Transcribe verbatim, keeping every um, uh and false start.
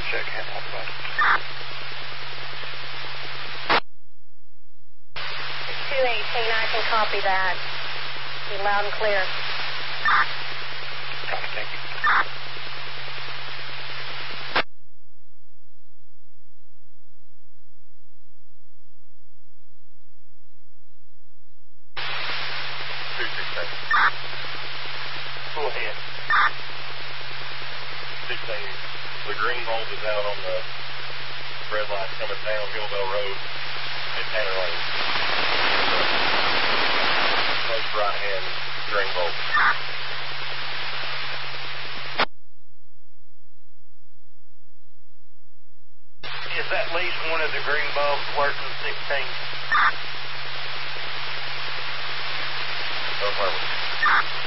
check in on the button. two eighteen, I can copy that. Be loud and clear. Copy, thank you. two six seven. Go ahead. sixteen, the green bulb is out on the red light coming down Hillville Road at Tanner Lane. Close right hand green bulb. Is at least one of the green bulbs working sixteen? No problem.